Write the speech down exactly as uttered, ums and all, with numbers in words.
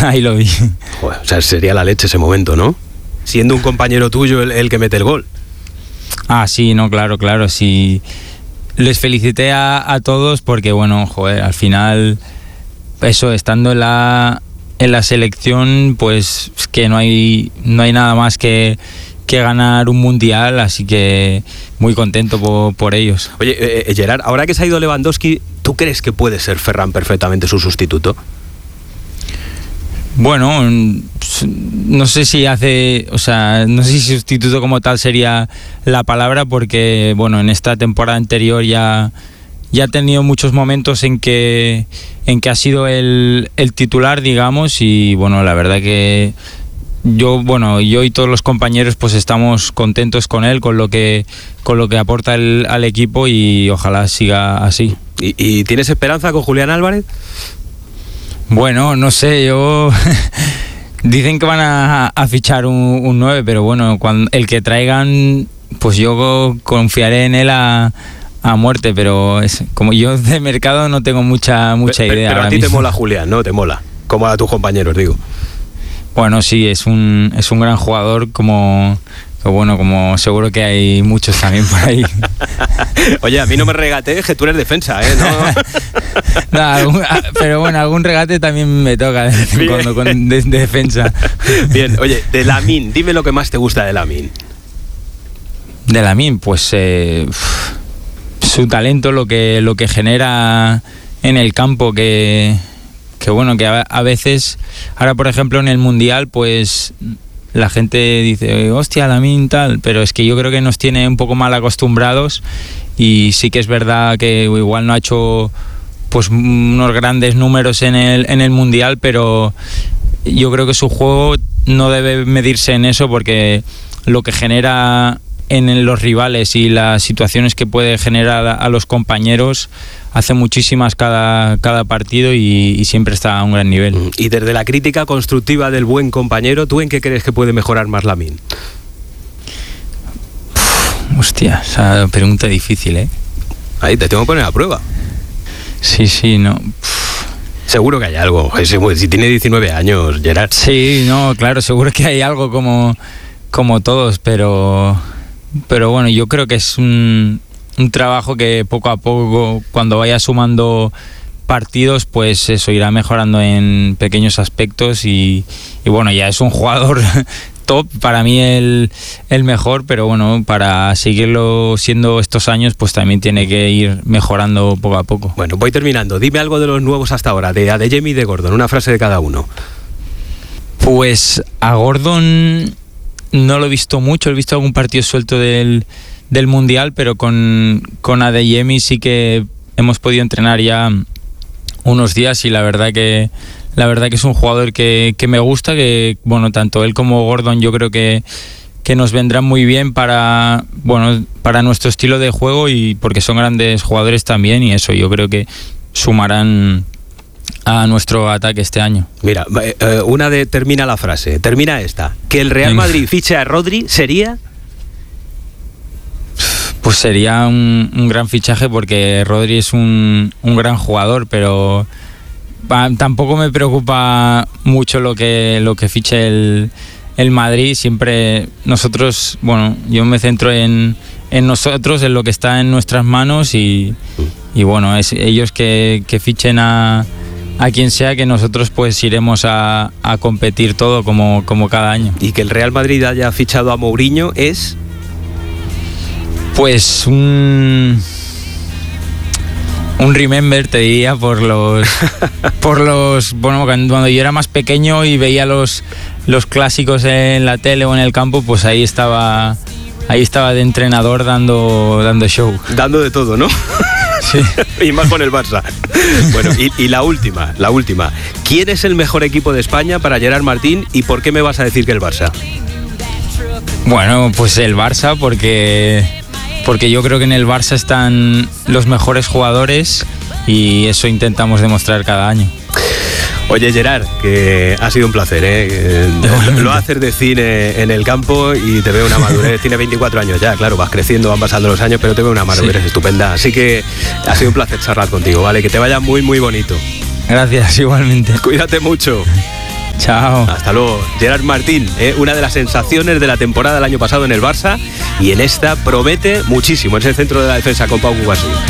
ahí lo vi. Joder, o sea, sería la leche ese momento, ¿no? Siendo un compañero tuyo el, el que mete el gol. Ah, sí, no, claro, claro, sí. Les felicité a, a todos porque, bueno, joder, al final, eso, estando en la, en la selección, pues es que no hay, no hay nada más que, que ganar un mundial, así que muy contento por, por ellos. Oye, eh, Gerard, ahora que se ha ido Lewandowski, ¿tú crees que puede ser Ferran perfectamente su sustituto? Bueno, no sé si hace, o sea, no sé si sustituto como tal sería la palabra, porque bueno, en esta temporada anterior ya, ya ha tenido muchos momentos en que, en que ha sido el, el titular, digamos, y bueno, la verdad que yo, bueno, yo y todos los compañeros pues estamos contentos con él, con lo que, con lo que aporta el, al equipo, y ojalá siga así. ¿Y, y tienes esperanza con Julián Álvarez? Bueno, no sé, yo... Dicen que van a, a fichar un, un nueve, pero bueno, cuando el que traigan, pues yo confiaré en él a, a muerte, pero es, como yo de mercado no tengo mucha mucha pero, idea. Pero a ti mismo te mola Julián, ¿no? Te mola, como a tus compañeros, digo. Bueno, sí, es un, es un gran jugador, como... Bueno, como seguro que hay muchos también por ahí. Oye, a mí no me regatees, que tú eres defensa, ¿eh? No, no algún, pero bueno, algún regate también me toca de vez en cuando con de, de defensa. Bien, oye, de Lamine, dime lo que más te gusta de Lamine. De Lamine, pues eh, su talento, lo que, lo que genera en el campo, que, que bueno, que a, a veces, ahora por ejemplo en el Mundial, pues... La gente dice, hostia, Lamine tal, pero es que yo creo que nos tiene un poco mal acostumbrados, y sí que es verdad que igual no ha hecho pues unos grandes números en el, en el Mundial, pero yo creo que su juego no debe medirse en eso, porque lo que genera en los rivales y las situaciones que puede generar a los compañeros hace muchísimas cada, cada partido, y, y siempre está a un gran nivel. Y desde la crítica constructiva del buen compañero, ¿tú en qué crees que puede mejorar más Lamine? Uf, hostia, esa pregunta difícil, ¿eh? Ahí te tengo que poner a prueba. Sí, sí, no... Uf. Seguro que hay algo. Si tiene diecinueve años, Gerard. Sí, no, claro, seguro que hay algo como, como todos, pero... Pero bueno, yo creo que es un, un trabajo que poco a poco, cuando vaya sumando partidos, pues eso irá mejorando en pequeños aspectos, y, y bueno, ya es un jugador top, para mí el, el mejor, pero bueno, para seguirlo siendo estos años, pues también tiene que ir mejorando poco a poco. Bueno, voy terminando. Dime algo de los nuevos hasta ahora, de Adeyemi y de Gordon, una frase de cada uno. Pues a Gordon... No lo he visto mucho, he visto algún partido suelto del, del Mundial, pero con, con Adeyemi sí que hemos podido entrenar ya unos días, y la verdad que la verdad que es un jugador que, que me gusta, que bueno, tanto él como Gordon yo creo que, que nos vendrán muy bien para, bueno, para nuestro estilo de juego, y porque son grandes jugadores también, y eso yo creo que sumarán a nuestro ataque este año. Mira, eh, una de termina la frase, termina esta. Que el Real Madrid fiche a Rodri sería... Pues sería un, un gran fichaje, porque Rodri es un, un gran jugador, pero pa, tampoco me preocupa mucho lo que, lo que fiche el, el Madrid. Siempre nosotros, bueno, yo me centro en, en nosotros, en lo que está en nuestras manos, y, y bueno, es ellos que, que fichen a... a quien sea, que nosotros pues iremos a, a competir todo como, como cada año. Y que el Real Madrid haya fichado a Mourinho es... Pues un... Un remember, te diría, por los... por los... Bueno, cuando yo era más pequeño y veía los, los clásicos en la tele o en el campo, pues ahí estaba... Ahí estaba de entrenador dando, dando show. Dando de todo, ¿no? Sí. Y más con el Barça. Bueno, y, y la última, la última. ¿Quién es el mejor equipo de España para Gerard Martín, y por qué me vas a decir que el Barça? Bueno, pues el Barça, porque, porque yo creo que en el Barça están los mejores jugadores, y eso intentamos demostrar cada año. Oye, Gerard, que ha sido un placer, ¿eh? Lo haces de cine en el campo y te veo una madurez. Tiene veinticuatro años ya, claro, vas creciendo, van pasando los años, pero te veo una madurez sí. estupenda. Así que ha sido un placer charlar contigo, ¿vale? Que te vaya muy, muy bonito. Gracias, igualmente. Cuídate mucho. Chao. Hasta luego. Gerard Martín, ¿eh? una de las sensaciones de la temporada del año pasado en el Barça y en esta promete muchísimo. Es el centro de la defensa con Pau Cubarsí.